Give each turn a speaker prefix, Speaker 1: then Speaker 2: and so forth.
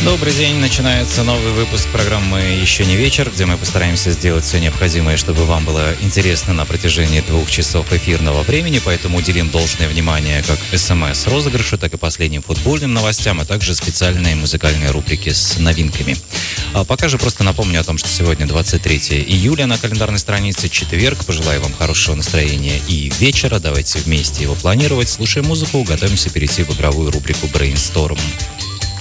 Speaker 1: Добрый день, начинается новый выпуск программы «Еще не вечер», где мы постараемся сделать все необходимое, чтобы вам было интересно на протяжении 2 часов эфирного времени, поэтому уделим должное внимание как СМС-розыгрышу, так и последним футбольным новостям, а также специальные музыкальные рубрики с новинками. А пока же просто напомню о том, что сегодня 23 июля на календарной странице, четверг. Пожелаю вам хорошего настроения и вечера. Давайте вместе его планировать. Слушаем музыку, готовимся перейти в игровую рубрику «Brainstorm».